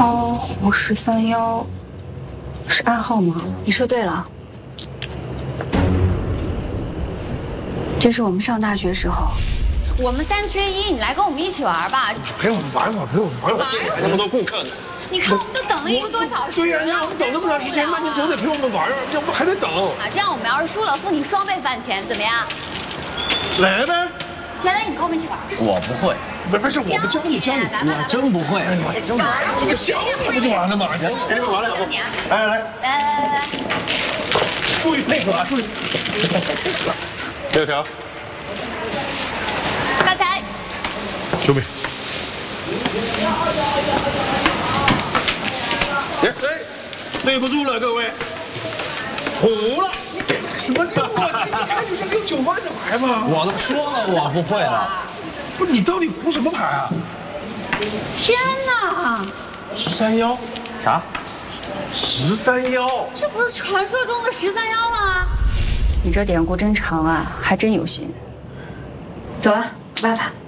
凹湖131是暗号吗？你说对了，这是我们上大学时候。 我们3缺1，你来跟我们一起玩吧。 陪我们玩会儿，陪我们玩会儿。 还那么多顾客呢。 你看，我们都等了1个多小时。 对呀，让我们等那么长时间，那你总得陪我们玩啊，要不还得等。 啊，这样我们要是输了，付你双倍饭钱，怎么样？ 来呗。 贤磊，你跟我们一起玩。 我不会， 不是，我们教你。 我真不会。 真玩，你个想不就完了吗？ 给你们玩了， 教你啊！ 来， 注意配合啊，注意。 6条。 发财。 兄弟。 哎，对不住了，各位，糊了。 什么这我看你是6、9万的牌吗？ 我都说了我不会了。 不是你到底胡什么牌啊？ 天哪 131。 啥 ？131。 这不是传说中的131吗？ 你这典故真长啊，还真有心。走了，外盘。